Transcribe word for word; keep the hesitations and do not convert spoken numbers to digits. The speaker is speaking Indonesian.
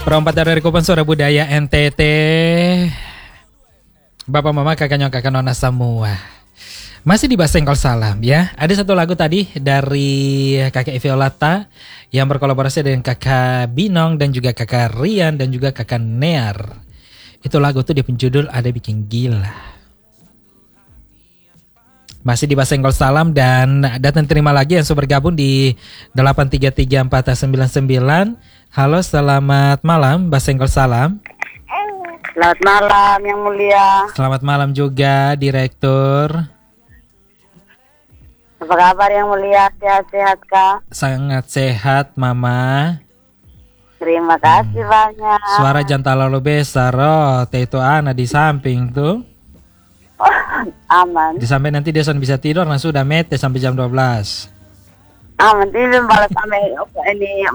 Perompat dari Kupang Suara Budaya N T T. Bapak mama kakak nyok kakak nona semua. Masih di Basengkol Salam ya. Ada satu lagu tadi dari kakak Violata yang berkolaborasi dengan kakak Binong dan juga kakak Rian dan juga kakak Near. Itu lagu tuh dia penjudul Ada Bikin Gila. Masih di Basengkol Salam dan datang terima lagi yang sudah bergabung di delapan tiga tiga empat sembilan sembilan. Halo, selamat malam Basengkol Salam. Selamat malam yang mulia. Selamat malam juga Direktur. Apa kabar yang mulia? Sehat-sehat kah? Sangat sehat Mama. Terima kasih hmm. banyak. Suara jangan terlalu besar. Oh, itu Ana di samping tuh. Oh, aman. Di samping nanti dia bisa tidur. Nah sudah mete sampai jam dua belas. Aman, tidak balas sampai ini